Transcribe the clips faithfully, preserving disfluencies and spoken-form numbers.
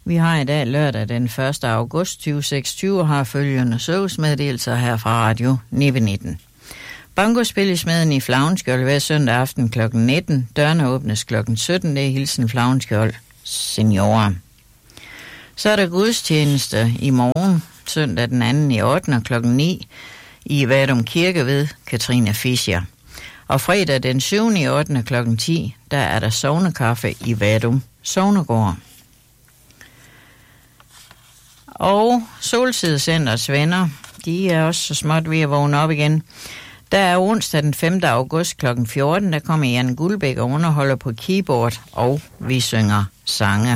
Vi har i dag lørdag den første august tyve seksogtyve og har følgende servicemeddelelser her fra Radio nitten nitten. Banko spillesmeden i Flavnskjold hver søndag aften klokken nitten. Dørene åbnes klokken sytten. Det er hilsen Flavnskjold seniorer. Så er der gudstjeneste i morgen, søndag den anden i ottende klokken ni i Vadum Kirke ved Katrine Fischer. Og fredag den syvende i ottende klokken ti, der er der sognekaffe i Vadum Sognegård. Og Solsidecenterets venner, de er også så småt ved at vågne op igen. Der er onsdag den femte august klokken fjorten, der kommer Jan Guldbæk og underholder på keyboard, og vi synger sange.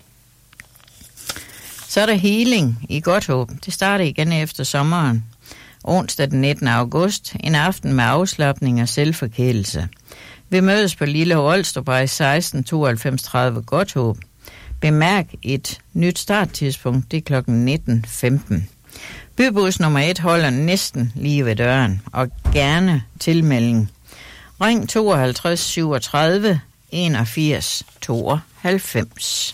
Så er der healing i Godthåb. Det starter igen efter sommeren. Onsdag den nittende august, en aften med afslapning og selvforkælelse. Vi mødes på Lille Rolstrupvej seksten tooghalvfems tredive Godthåb. Bemærk et nyt starttidspunkt, det er klokken nitten femten. Bybus nummer et holder næsten lige ved døren, og gerne tilmelding. Ring tooghalvtreds syvogtredive enogfirs tooghalvfems.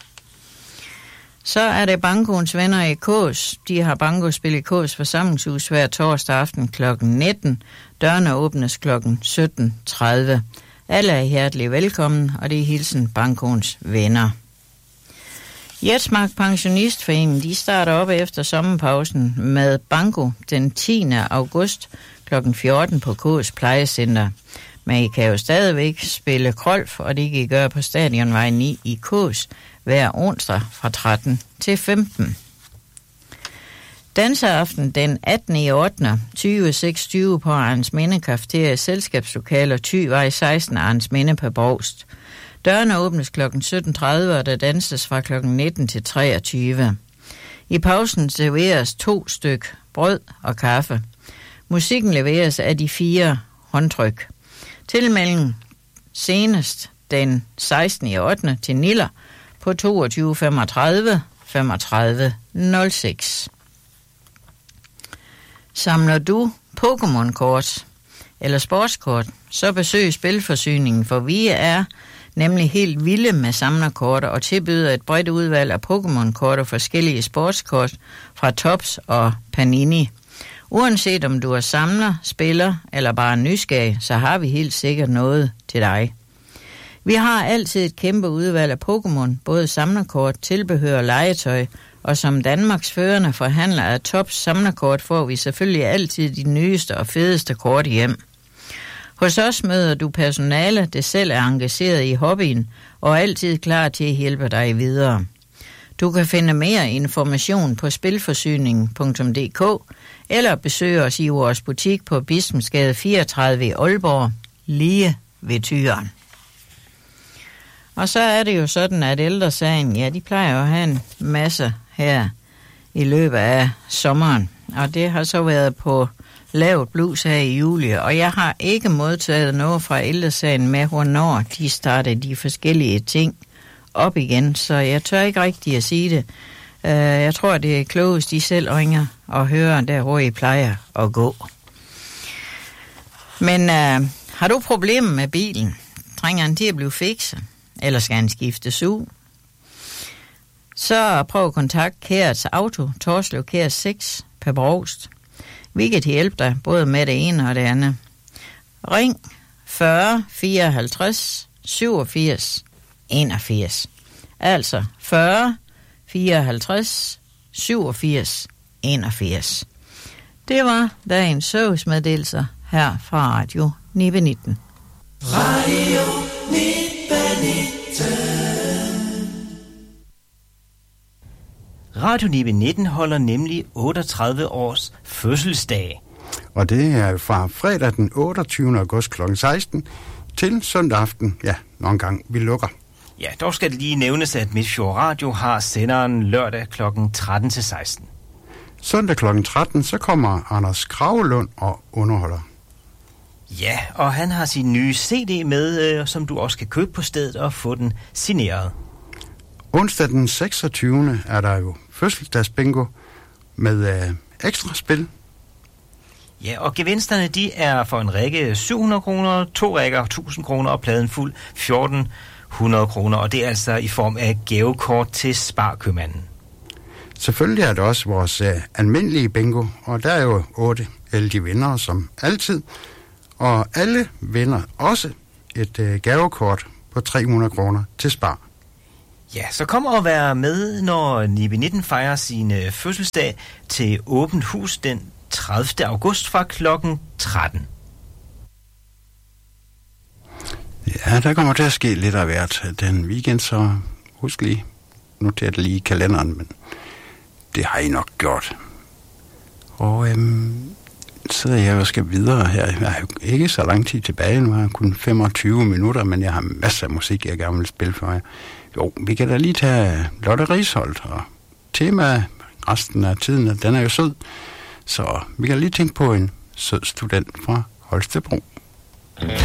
Så er det Bankoens venner i Kås. De har bankospil i Kås forsamlingshus hver torsdag aften klokken nitten. Dørene åbnes klokken sytten tredive. Alle er hjertelig velkommen, og det er hilsen Bankoens venner. Jetsmark Pensionistforening, de starter op efter sommerpausen med banko den tiende august klokken fjorten på Kås Plejecenter. Men I kan jo stadigvæk spille krolf, og det kan I gøre på Stadionvej ni i Kås hver onsdag fra tretten til femten. Danseaften den attende i ottende tyve seksogtyve på Arns Minde Cafeteria Selskabslokaler Thyvej seksten Arns Minde på Brovst. Dørene åbnes klokken sytten tredive, og der danses fra klokken nitten til treogtyve. I pausen serveres to styk brød og kaffe. Musikken leveres af de fire håndtryk. Tilmelding senest den sekstende i ottende til Niller på toogtyve femogtredive femogtredive nul seks. Samler du Pokémon-kort eller sportskort, så besøg Spilforsyningen, for vi er nemlig helt vilde med samlerkort og tilbyder et bredt udvalg af Pokémon-kort og forskellige sportskort fra Tops og Panini. Uanset om du er samler, spiller eller bare nysgerrig, så har vi helt sikkert noget til dig. Vi har altid et kæmpe udvalg af Pokémon, både samlerkort, tilbehør og legetøj, og som Danmarks førende forhandler af Tops samlerkort får vi selvfølgelig altid de nyeste og fedeste kort hjem. Hos os møder du personale, der selv er engageret i hobbyen og er altid klar til at hjælpe dig videre. Du kan finde mere information på spilforsyningen punktum d k eller besøge os i vores butik på Bispensgade fireogtredive i Aalborg, lige ved Tyren. Og så er det jo sådan, at Ældresagen, ja, de plejer jo at have en masse her i løbet af sommeren. Og det har så været på lavt blus her i juli, og jeg har ikke modtaget noget fra Ældresagen med, hvornår de starter de forskellige ting op igen, så jeg tør ikke rigtig at sige det. Uh, jeg tror, det er klogest, de selv ringer og hører der, hvor I plejer at gå. Men uh, har du problemer med bilen? Trænger den til at blive fikset? Eller skal han skiftes ud? Så prøv at kontakte Kærets Auto, Torslev Kærs seks på Brovst. Vi kan hjælpe dig både med det ene og det andet. Ring fyrre fireoghalvtreds syvogfirs enogfirs. Altså fyrre fireoghalvtreds syvogfirs enogfirs. Det var dagens servicemeddelelser her fra Radio nitten nitten. Radio nitten nitten. Radio nitten nitten holder nemlig otteogtredive års fødselsdag. Og det er fra fredag den otteogtyvende august klokken seksten til søndag aften, ja, nogle gange vi lukker. Ja, dog skal det lige nævnes, at Midtfjord Radio har senderen lørdag klokken tretten til seksten. Søndag klokken tretten, så kommer Anders Kragelund og underholder. Ja, og han har sin nye C D med, øh, som du også kan købe på stedet og få den signeret. Onsdag den seksogtyvende er der jo fødselsdagsbingo med øh, ekstra spil. Ja, og gevinsterne de er for en række syv hundrede kroner, to rækker tusind kroner og pladen fuld fjorten hundrede kroner, og det er altså i form af gavekort til Sparkøbmanden. Selvfølgelig er det også vores uh, almindelige bingo, og der er jo otte heldige vindere som altid. Og alle vinder også et uh, gavekort på tre hundrede kroner til Spar. Ja, så kom og vær med, når Nibe nitten fejrer sin uh, fødselsdag til åbent hus den tredivte august fra klokken tretten. Ja, der kommer til at ske lidt af hvert den weekend, så husk lige, noter det lige i kalenderen, men det har I nok gjort. Og øhm, sidder jeg og skal videre her. Jeg har jo ikke så lang tid tilbage, nu har jeg kun femogtyve minutter, men jeg har masser af musik, jeg gerne vil spille for jer. Jo, vi kan da lige tage Lotte Risholdt, og tema resten af tiden, den er jo sød, så vi kan lige tænke på en sød student fra Holstebro.